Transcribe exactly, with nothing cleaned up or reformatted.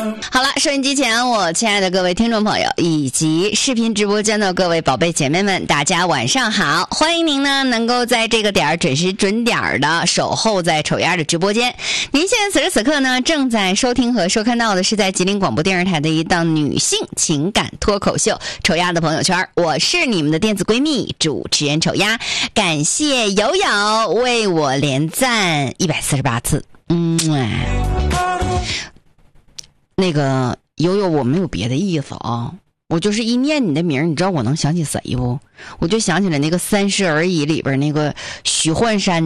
好了，收音机前我亲爱的各位听众朋友以及视频直播间的各位宝贝姐妹们，大家晚上好，欢迎您呢能够在这个点儿准时准点的守候在丑丫的直播间。您现在此时此刻呢正在收听和收看到的是在吉林广播电视台的一档女性情感脱口秀丑丫的朋友圈，我是你们的电子闺蜜主持人丑丫，感谢友友为我连赞一百四十八次。嗯，那个友友，我没有别的意思啊，我就是一念你的名，你知道我能想起谁不？我就想起来那个《三十而已》里边那个许幻山。